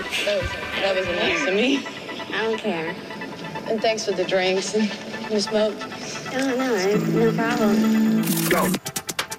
That was nice of me. I don't care. And thanks for the drinks and the smoke. No problem. Go.